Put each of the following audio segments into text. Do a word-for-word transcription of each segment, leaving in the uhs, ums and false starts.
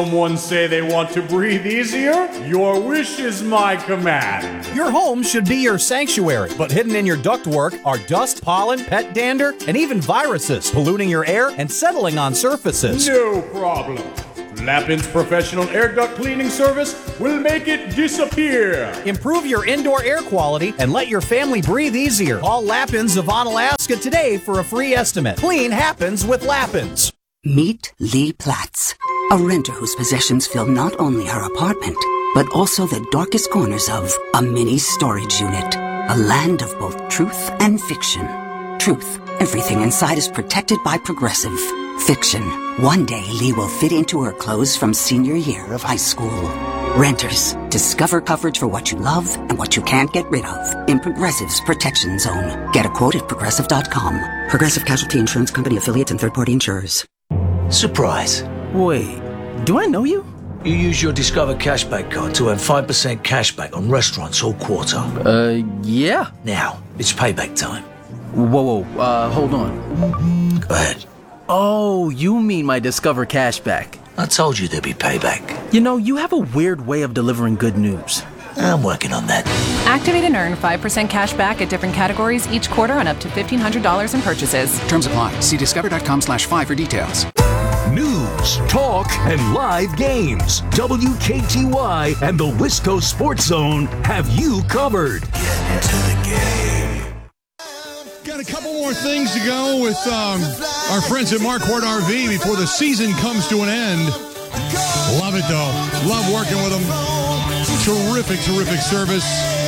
Someone say they want to breathe easier? Your wish is my command. Your home should be your sanctuary, but hidden in your ductwork are dust, pollen, pet dander, and even viruses polluting your air and settling on surfaces. No problem. Lappin's professional air duct cleaning service will make it disappear. Improve your indoor air quality and let your family breathe easier. Call Lappin's of Onalaska today for a free estimate. Clean happens with Lappin's. Meet Lee Platz, a renter whose possessions fill not only her apartment, but also the darkest corners of a mini storage unit. A land of both truth and fiction. Truth, everything inside is protected by Progressive. Fiction, one day Lee will fit into her clothes from senior year of high school. Renters, discover coverage for what you love and what you can't get rid of in Progressive's Protection Zone. Get a quote at Progressive dot com. Progressive Casualty Insurance Company affiliates and third-party insurers. Surprise. Wait, do I know you? You use your Discover Cashback card to earn five percent cashback on restaurants all quarter. Uh, yeah. Now, it's payback time. Whoa, whoa, uh, hold on. Go ahead. Oh, you mean my Discover Cashback. I told you there'd be payback. You know, you have a weird way of delivering good news. I'm working on that. Activate and earn five percent cash back at different categories each quarter on up to fifteen hundred dollars in purchases. Terms apply. See discover.com slash five for details. News, talk, and live games. W K T Y and the Wisco Sports Zone have you covered. Get into the game. Got a couple more things to go with um, our friends at Marquardt R V before the season comes to an end. Love it, though. Love working with them. Terrific, terrific service.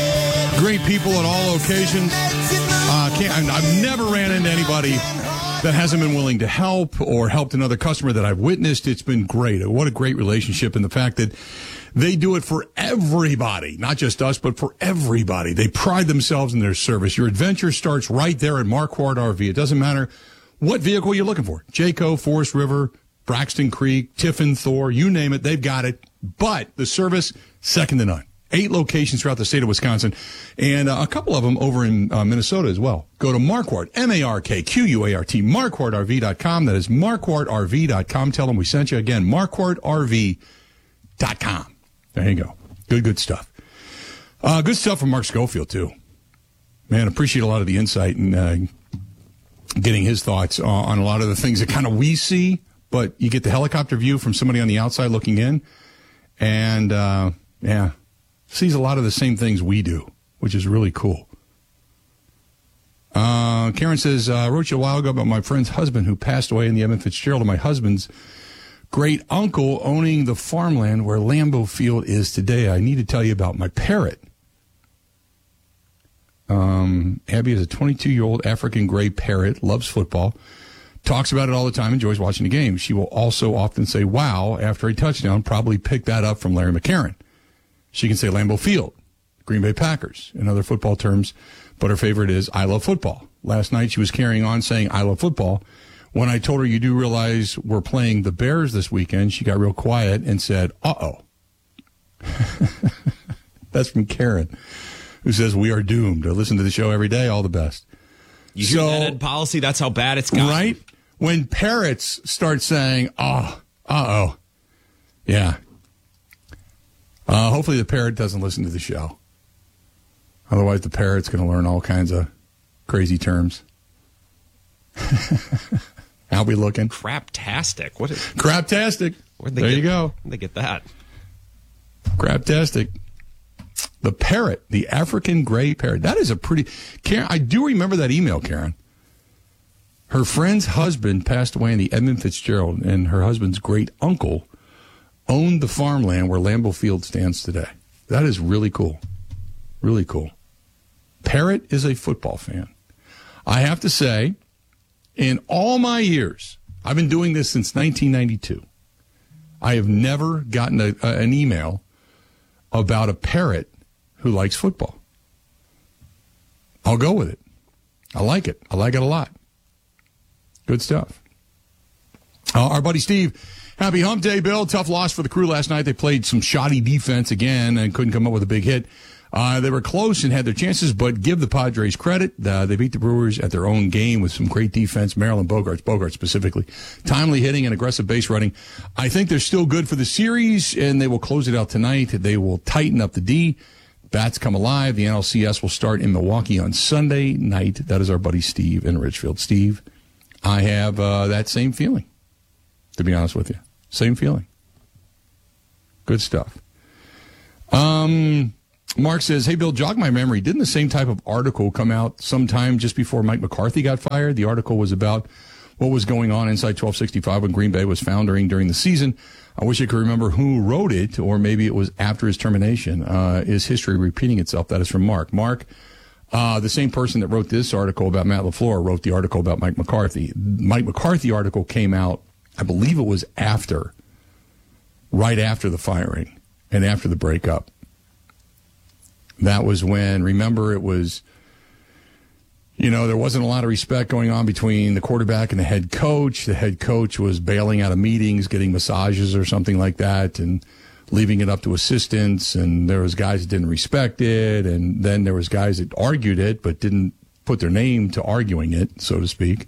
Great people at all locations. Uh, can't, I've never ran into anybody that hasn't been willing to help or helped another customer that I've witnessed. It's been great. What a great relationship, and the fact that they do it for everybody, not just us, but for everybody. They pride themselves in their service. Your adventure starts right there at Marquardt R V. It doesn't matter what vehicle you're looking for. Jayco, Forest River, Braxton Creek, Tiffin, Thor, you name it, they've got it. But the service, second to none. Eight locations throughout the state of Wisconsin, and uh, a couple of them over in uh, Minnesota as well. Go to Marquardt, M A R K Q U A R T, Marquardt R V dot com. That is Marquardt R V dot com. Tell them we sent you. Again, Marquardt R V dot com. There you go. Good, good stuff. Uh, good stuff from Mark Schofield, too. Man, appreciate a lot of the insight and uh, getting his thoughts uh, on a lot of the things that kind of we see, but you get the helicopter view from somebody on the outside looking in, and, uh, yeah. sees a lot of the same things we do, which is really cool. Uh, Karen says, uh, I wrote you a while ago about my friend's husband who passed away in the Edmund Fitzgerald, and my husband's great uncle owning the farmland where Lambeau Field is today. I need to tell you about my parrot. Um, Abby is a twenty-two-year-old African gray parrot, loves football, talks about it all the time, enjoys watching the game. She will also often say, wow, after a touchdown, probably picked that up from Larry McCarron. She can say Lambeau Field, Green Bay Packers, in other football terms, but her favorite is I love football. Last night she was carrying on saying I love football. When I told her you do realize we're playing the Bears this weekend, she got real quiet and said, uh-oh. That's from Karen, who says we are doomed. I listen to the show every day. All the best. You hear so, that, Ed Policy? That's how bad it's gotten. Right? When parrots start saying, oh, uh-oh. Yeah. Uh, hopefully the parrot doesn't listen to the show. Otherwise, the parrot's going to learn all kinds of crazy terms. How we looking? Craptastic. What is Craptastic. Where'd they there get, you go. Where'd they get that? Craptastic. The parrot, the African gray parrot. That is a pretty... Karen, I do remember that email, Karen. Her friend's husband passed away in the Edmund Fitzgerald, and her husband's great uncle owned the farmland where Lambeau Field stands today. That is really cool. Really cool. Parrot is a football fan. I have to say, in all my years, I've been doing this since nineteen ninety-two, I have never gotten a, a, an email about a parrot who likes football. I'll go with it. I like it. I like it a lot. Good stuff. Uh, our buddy Steve, happy hump day, Bill. Tough loss for the Crew last night. They played some shoddy defense again and couldn't come up with a big hit. Uh, they were close and had their chances, but give the Padres credit. Uh, they beat the Brewers at their own game with some great defense. Maryland Bogarts, Bogarts specifically. Timely hitting and aggressive base running. I think they're still good for the series, and they will close it out tonight. They will tighten up the D. Bats come alive. The N L C S will start in Milwaukee on Sunday night. That is our buddy Steve in Richfield. Steve, I have uh, that same feeling, to be honest with you. Same feeling. Good stuff. Um... Mark says, hey, Bill, jog my memory. Didn't the same type of article come out sometime just before Mike McCarthy got fired? The article was about what was going on inside twelve sixty-five when Green Bay was foundering during the season. I wish I could remember who wrote it, or maybe it was after his termination. Uh, is history repeating itself? That is from Mark. Mark, uh, the same person that wrote this article about Matt LaFleur wrote the article about Mike McCarthy. Mike McCarthy article came out, I believe it was after, right after the firing and after the breakup. That was when, remember, it was, you know, there wasn't a lot of respect going on between the quarterback and the head coach. The head coach was bailing out of meetings, getting massages or something like that, and leaving it up to assistants. And there was guys that didn't respect it. And then there was guys that argued it but didn't put their name to arguing it, so to speak.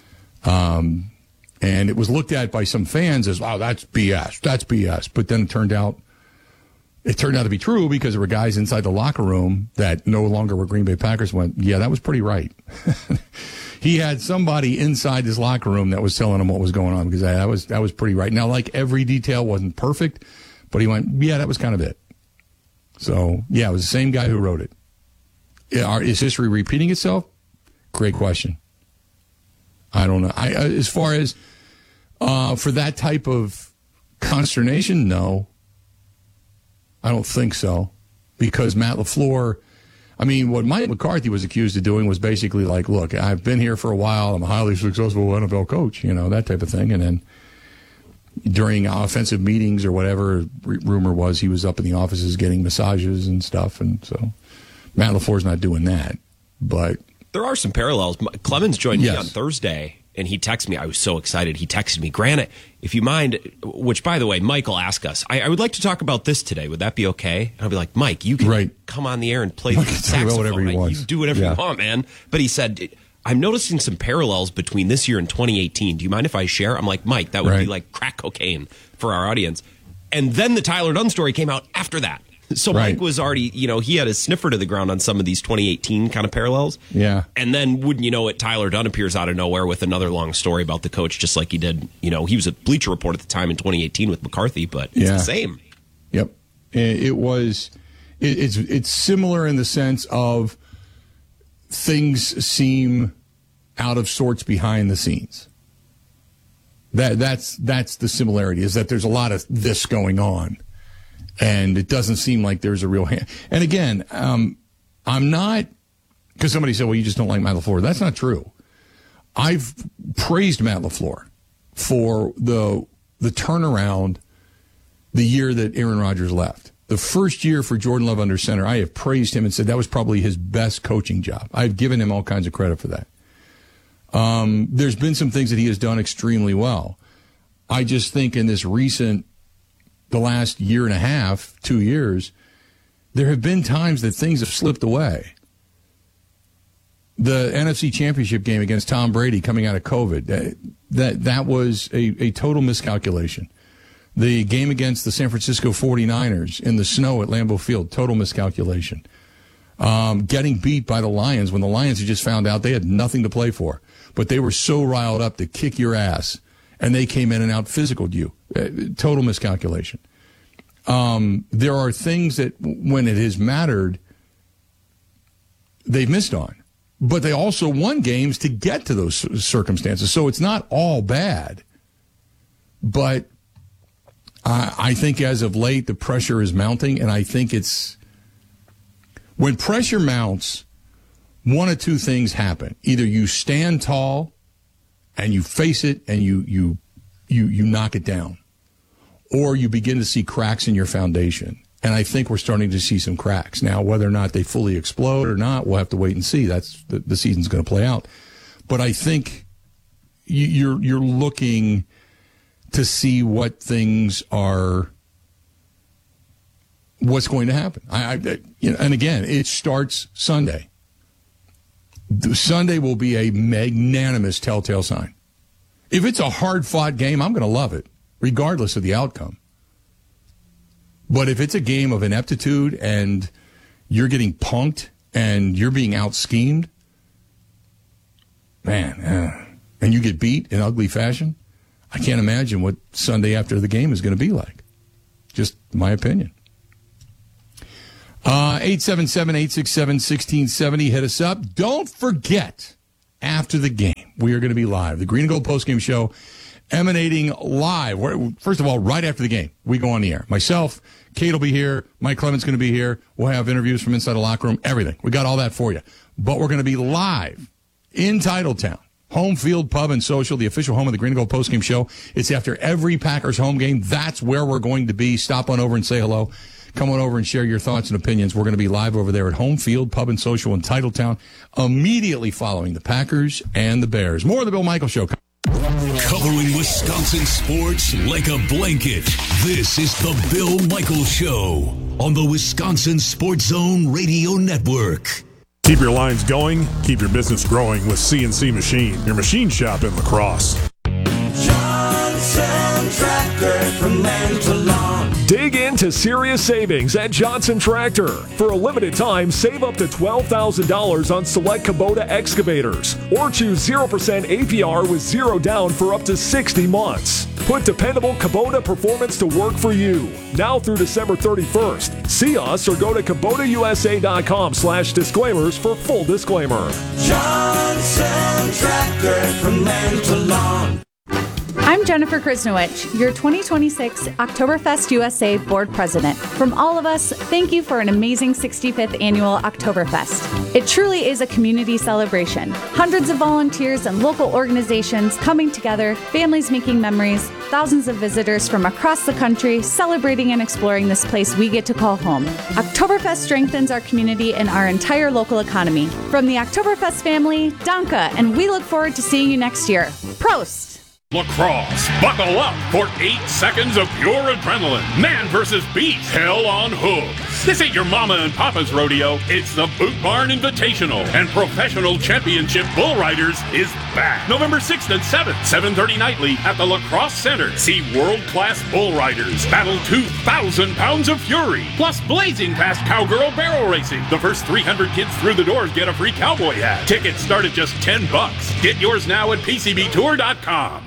Um, and it was looked at by some fans as, wow, that's B S. That's B S. But then it turned out, It turned out to be true because there were guys inside the locker room that no longer were Green Bay Packers went, yeah, that was pretty right. He had somebody inside his locker room that was telling him what was going on because that was that was pretty right. Now, like, every detail wasn't perfect, but he went, yeah, that was kind of it. So, yeah, it was the same guy who wrote it. Is history repeating itself? Great question. I don't know. I, as far as uh, for that type of consternation, no. I don't think so, because Matt LaFleur, I mean, what Mike McCarthy was accused of doing was basically like, look, I've been here for a while. I'm a highly successful N F L coach, you know, that type of thing. And then during offensive meetings or whatever, r- rumor was he was up in the offices getting massages and stuff. And so Matt LaFleur's not doing that. But there are some parallels. Clemens joined yes. me on Thursday. And he texted me. I was so excited. He texted me, Granite, if you mind, which, by the way, Michael asked us, I, I would like to talk about this today. Would that be okay? And I'll be like, Mike, you can right. come on the air and play the saxophone. Whatever he wants. You do whatever yeah. you want, man. But he said, I'm noticing some parallels between this year and twenty eighteen. Do you mind if I share? I'm like, Mike, that would right. be like crack cocaine for our audience. And then the Tyler Dunne story came out after that. So right. Mike was already, you know, he had his sniffer to the ground on some of these twenty eighteen kind of parallels. Yeah. And then, wouldn't you know it, Tyler Dunne appears out of nowhere with another long story about the coach, just like he did, you know, he was a Bleacher Report at the time in twenty eighteen with McCarthy, but it's yeah. the same. Yep. It was, it, it's, it's similar in the sense of things seem out of sorts behind the scenes. That, that's, that's the similarity, is that there's a lot of this going on. And it doesn't seem like there's a real hand. And again, um, I'm not, because somebody said, well, you just don't like Matt LaFleur. That's not true. I've praised Matt LaFleur for the the turnaround the year that Aaron Rodgers left. The first year for Jordan Love under center, I have praised him and said that was probably his best coaching job. I've given him all kinds of credit for that. Um, there's been some things that he has done extremely well. I just think in this recent the last year and a half, two years, there have been times that things have slipped away. The N F C Championship game against Tom Brady coming out of COVID, that that, that was a, a total miscalculation. The game against the San Francisco forty-niners in the snow at Lambeau Field, total miscalculation. Um, getting beat by the Lions when the Lions had just found out they had nothing to play for, but they were so riled up to kick your ass. And they came in and out physicaled you. Uh, total miscalculation. Um, there are things that when it has mattered, they've missed on. But they also won games to get to those circumstances. So it's not all bad. But I, I think as of late, the pressure is mounting. And I think it's when pressure mounts, one of two things happen. Either you stand tall and you face it and you you you you knock it down, or you begin to see cracks in your foundation. And I think we're starting to see some cracks. Now, whether or not they fully explode or not, we'll have to wait and see. That's the, the season's going to play out. But I think you, you're you're looking to see what things are what's going to happen. I, I you know, and again, it starts Sunday. The Sunday will be a magnanimous telltale sign. If it's a hard-fought game, I'm going to love it, regardless of the outcome. But if it's a game of ineptitude and you're getting punked and you're being out-schemed, man, uh, and you get beat in ugly fashion, I can't imagine what Sunday after the game is going to be like. Just my opinion. Uh, eight seven seven, eight six seven, one six seven zero. Hit us up. Don't forget, after the game, we are going to be live. The Green and Gold postgame show emanating live. We're, first of all, right after the game, we go on the air. Myself, Kate will be here. Mike Clement's going to be here. We'll have interviews from inside the locker room, everything. We got all that for you. But we're going to be live in Titletown. Home Field Pub and Social, the official home of the Green and Gold postgame show. It's after every Packers home game. That's where we're going to be. Stop on over and say hello. Come on over and share your thoughts and opinions. We're going to be live over there at Home Field Pub and Social in Titletown, immediately following the Packers and the Bears. More of the Bill Michaels Show. Covering Wisconsin sports like a blanket. This is the Bill Michaels Show on the Wisconsin Sports Zone Radio Network. Keep your lines going, keep your business growing with C N C Machine, your machine shop in La Crosse. Johnson Tractor from land to lawn. Dig into serious savings at Johnson Tractor. For a limited time, save up to twelve thousand dollars on select Kubota excavators. Or choose zero percent A P R with zero down for up to sixty months. Put dependable Kubota performance to work for you. Now through December thirty-first. See us or go to KubotaUSA.com slash disclaimers for full disclaimer. Johnson Tractor from land to lawn. I'm Jennifer Krisnowicz, your twenty twenty-six Oktoberfest U S A Board President. From all of us, thank you for an amazing sixty-fifth Annual Oktoberfest. It truly is a community celebration. Hundreds of volunteers and local organizations coming together, families making memories, thousands of visitors from across the country celebrating and exploring this place we get to call home. Oktoberfest strengthens our community and our entire local economy. From the Oktoberfest family, Danke, and we look forward to seeing you next year. Prost! La Crosse, buckle up for eight seconds of pure adrenaline. Man versus beast, hell on hooves. This ain't your mama and papa's rodeo. It's the Boot Barn Invitational, and Professional Championship Bull Riders is back. November sixth and seventh, seven thirty nightly at the La Crosse Center. See world-class bull riders battle two thousand pounds of fury, plus blazing past cowgirl barrel racing. The first three hundred kids through the doors get a free cowboy hat. Tickets start at just ten bucks. Get yours now at P C B tour dot com.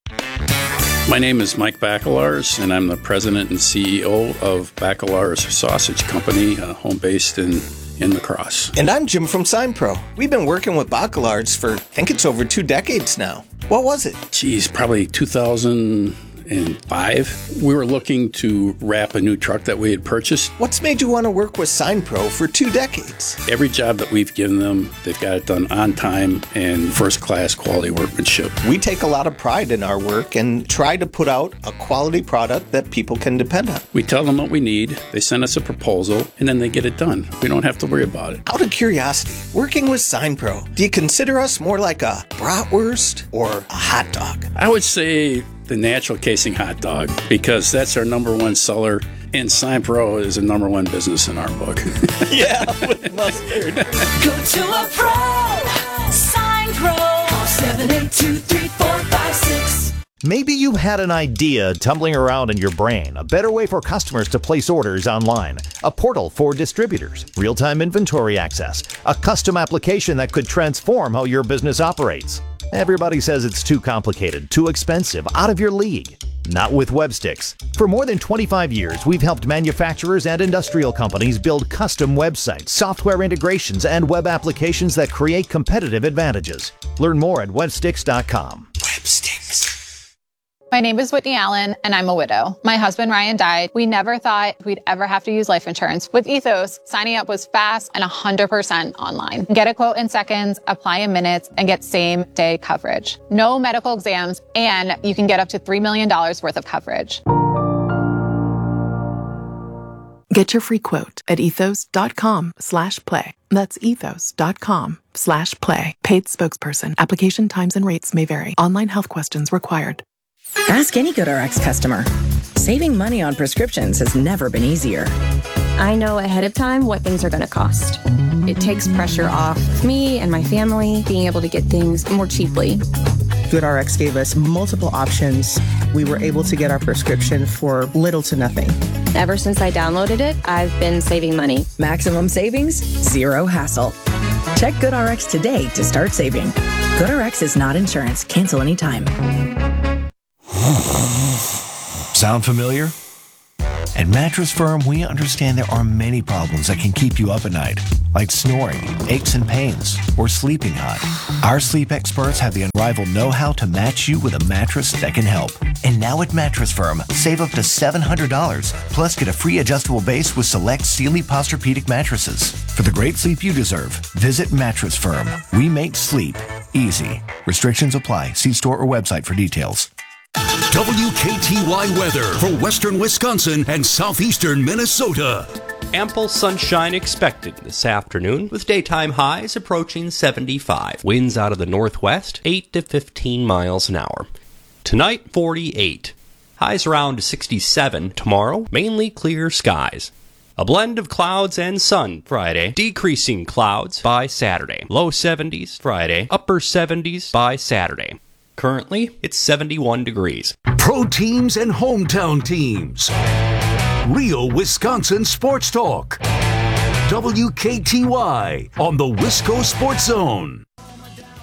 My name is Mike Bacelars, and I'm the president and C E O of Bacelars Sausage Company, uh, home based in, in La Crosse. And I'm Jim from SignPro. We've been working with Bacelars for, I think it's over two decades now. What was it? Geez, probably two thousand five. We were looking to wrap a new truck that we had purchased. What's made you want to work with SignPro for two decades? Every job that we've given them, they've got it done on time and first-class quality workmanship. We take a lot of pride in our work and try to put out a quality product that people can depend on. We tell them what we need, they send us a proposal, and then they get it done. We don't have to worry about it. Out of curiosity, working with SignPro, do you consider us more like a bratwurst or a hot dog? I would say the natural casing hot dog, because that's our number one seller, and SignPro is a number one business in our book. Yeah, with mustard. Go to a pro, SignPro, seven eight two, three four five six. Maybe you had an idea tumbling around in your brain, a better way for customers to place orders online, a portal for distributors, real-time inventory access, a custom application that could transform how your business operates. Everybody says it's too complicated, too expensive, out of your league. Not with Websticks. For more than twenty-five years, we've helped manufacturers and industrial companies build custom websites, software integrations, and web applications that create competitive advantages. Learn more at websticks dot com. Websticks. My name is Whitney Allen, and I'm a widow. My husband, Ryan, died. We never thought we'd ever have to use life insurance. With Ethos, signing up was fast and one hundred percent online. Get a quote in seconds, apply in minutes, and get same-day coverage. No medical exams, and you can get up to three million dollars worth of coverage. Get your free quote at ethos.com slash play. That's ethos.com slash play. Paid spokesperson. Application times and rates may vary. Online health questions required. Ask any GoodRx customer. Saving money on prescriptions has never been easier. I know ahead of time what things are going to cost. It takes pressure off of me and my family being able to get things more cheaply. GoodRx gave us multiple options. We were able to get our prescription for little to nothing. Ever since I downloaded it, I've been saving money. Maximum savings, zero hassle. Check GoodRx today to start saving. GoodRx is not insurance. Cancel anytime. Sound familiar? At Mattress Firm, we understand there are many problems that can keep you up at night, like snoring, aches and pains, or sleeping hot. Our sleep experts have the unrivaled know-how to match you with a mattress that can help. And now at Mattress Firm, save up to seven hundred dollars, plus get a free adjustable base with select Sealy Posturepedic mattresses. For the great sleep you deserve, visit Mattress Firm. We make sleep easy. Restrictions apply. See store or website for details. W K T Y weather for western Wisconsin and southeastern Minnesota. Ample sunshine expected this afternoon, with daytime highs approaching seventy-five. Winds out of the northwest, eight to fifteen miles an hour. Tonight, forty-eight. Highs around sixty-seven. Tomorrow, mainly clear skies. A blend of clouds and sun Friday, decreasing clouds by Saturday. Low seventies Friday, upper seventies by Saturday. Currently, it's seventy-one degrees. Pro teams and hometown teams. Real Wisconsin Sports Talk. W K T Y on the Wisco Sports Zone.